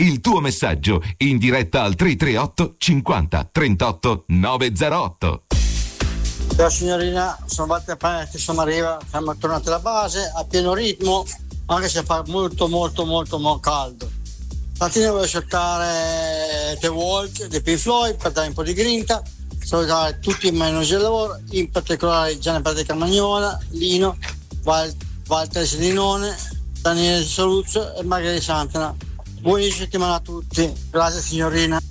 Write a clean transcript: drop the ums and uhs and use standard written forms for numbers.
il tuo messaggio in diretta al 338 50 38 908. Ciao signorina, sono Walter Panetti, sono Mariva, siamo tornati alla base a pieno ritmo, anche se fa molto caldo. Stamattina voglio saltare The Walk di Pink Floyd per dare un po' di grinta, salutare tutti i manager del lavoro, in particolare Gianni Padre Carmagnola, Lino, Walter Sedinone, Daniele Saluzzo e Margherita Santana. Buona settimana a tutti, grazie signorina.